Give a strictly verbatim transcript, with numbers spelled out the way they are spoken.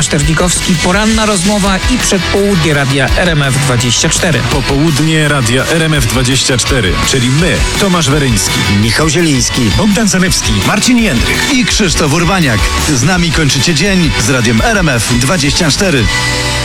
Paszternikowski, poranna rozmowa i przedpołudnie radia R M F dwadzieścia cztery. Popołudnie radia R M F dwadzieścia cztery, czyli my, Tomasz Weryński, Michał Zieliński, Bogdan Zanewski, Marcin Jędrych i Krzysztof Urbaniak. Z nami kończycie dzień z radiem R M F dwadzieścia cztery.